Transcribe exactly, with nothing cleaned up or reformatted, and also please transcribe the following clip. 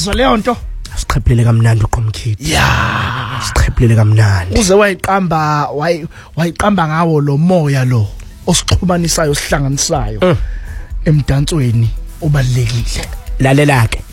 uyayizwa leyo nto siqhephele kamnandi uqomkhithi yeah siqhephele kamnandi uze wayiqamba wayiqamba ngawo lo moya lo osixhumanisayo sihlanganisayo emdansweni obalekile lalela ke